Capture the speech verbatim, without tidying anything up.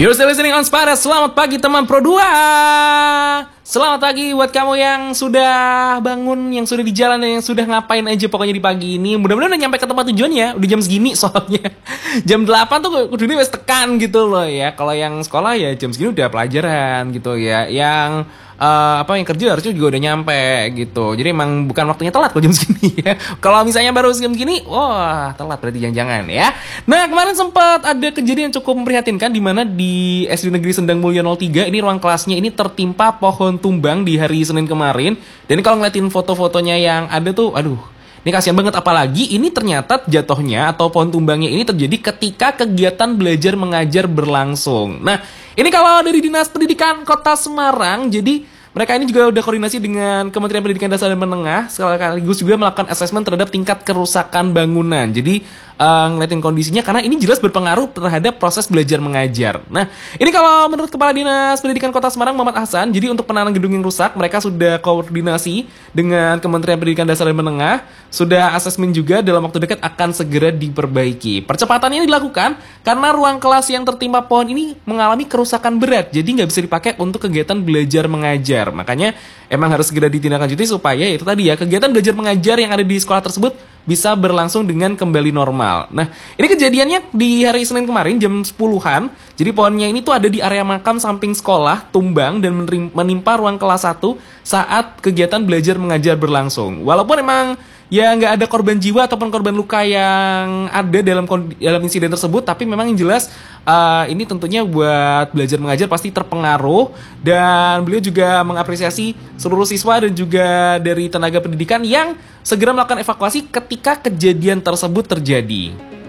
You're still listening on Spada. Selamat pagi teman Pro dua. Selamat pagi buat kamu yang sudah bangun, yang sudah di jalan, dan yang sudah ngapain aja pokoknya di pagi ini. Mudah-mudahan udah nyampe ke tempat tujuan ya. Udah jam segini soalnya. Jam delapan tuh kudunya wes tekan gitu loh ya. Kalau yang sekolah ya jam segini udah pelajaran gitu ya. Yang uh, apa yang kerja harusnya juga udah nyampe gitu. Jadi emang bukan waktunya telat kalau jam segini ya. Kalau misalnya baru jam segini, wah telat berarti jangan-jangan ya. Nah kemarin sempat ada kejadian yang cukup memprihatinkan di mana di S D Negeri Sendang Mulia nol tiga ini ruang kelasnya ini tertimpa pohon tumbang di hari Senin kemarin. Dan kalau ngeliatin foto-fotonya yang ada tuh, aduh, ini kasihan banget. Apalagi ini ternyata jatuhnya atau pohon tumbangnya ini terjadi ketika kegiatan belajar mengajar berlangsung. Nah, ini kalau dari Dinas Pendidikan Kota Semarang, jadi mereka ini juga udah koordinasi dengan Kementerian Pendidikan Dasar dan Menengah, sekaligus juga melakukan asesmen terhadap tingkat kerusakan bangunan. Jadi uh, ngeliatin kondisinya karena ini jelas berpengaruh terhadap proses belajar mengajar. Nah, ini kalau menurut Kepala Dinas Pendidikan Kota Semarang Muhammad Hasan, jadi untuk penanganan gedung yang rusak, mereka sudah koordinasi dengan Kementerian Pendidikan Dasar dan Menengah, sudah asesmen juga dalam waktu dekat akan segera diperbaiki. Percepatannya dilakukan karena ruang kelas yang tertimpa pohon ini mengalami kerusakan berat, jadi nggak bisa dipakai untuk kegiatan belajar mengajar. Makanya emang harus segera ditindaklanjuti supaya itu tadi ya, kegiatan belajar mengajar yang ada di sekolah tersebut bisa berlangsung dengan kembali normal. Nah, ini kejadiannya di hari Senin kemarin jam sepuluhan. Jadi pohonnya ini tuh ada di area makam samping sekolah, tumbang dan menimpa ruang kelas satu saat kegiatan belajar mengajar berlangsung. Walaupun emang ya nggak ada korban jiwa ataupun korban luka yang ada dalam dalam insiden tersebut, tapi memang yang jelas uh, ini tentunya buat belajar mengajar pasti terpengaruh. Dan beliau juga mengapresiasi seluruh siswa dan juga dari tenaga pendidikan yang segera melakukan evakuasi ketika kejadian tersebut terjadi.